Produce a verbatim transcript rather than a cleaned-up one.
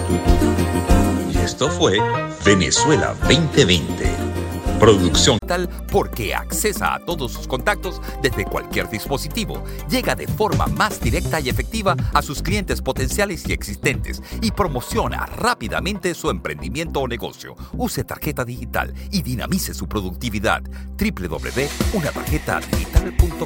Y esto fue Venezuela veinte veinte. Producción tal porque accesa a todos sus contactos desde cualquier dispositivo, llega de forma más directa y efectiva a sus clientes potenciales y existentes y promociona rápidamente su emprendimiento o negocio. Use tarjeta digital y dinamice su productividad. doble u doble u doble u punto una tarjeta digital punto com